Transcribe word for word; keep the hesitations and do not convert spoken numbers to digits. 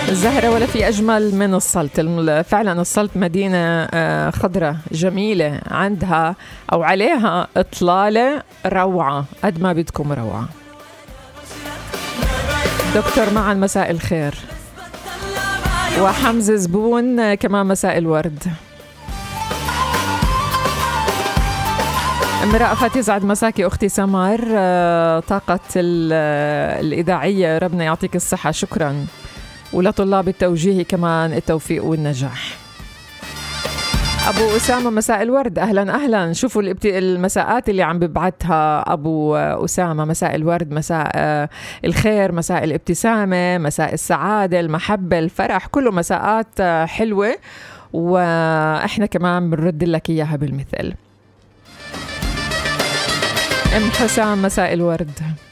الزهرة ولا في أجمل من السلط. فعلا السلط مدينة خضرة جميلة، عندها أو عليها إطلالة روعة، قد ما بدكم روعة. دكتور معا مساء الخير، وحمزة زبون كمان مساء الورد. امرأة فات يسعد مساكي أختي سمر، طاقة الإذاعية ربنا يعطيك الصحة، شكرا. ولطلاب التوجيه كمان التوفيق والنجاح. أبو أسامة مساء الورد، أهلا أهلا. شوفوا المساءات اللي عم ببعتها أبو أسامة، مساء الورد، مساء الخير، مساء الابتسامة، مساء السعادة، المحبة، الفرح، كله مساءات حلوة، وإحنا كمان بنرد لك إياها بالمثل. أم حسام مساء الورد.